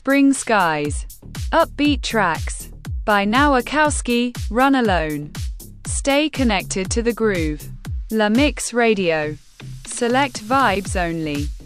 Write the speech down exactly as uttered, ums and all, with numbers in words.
Spring Skies. Upbeat tracks. By Nowakowski, Run Alone. Stay connected to the groove. La Mix Radio. Select vibes only.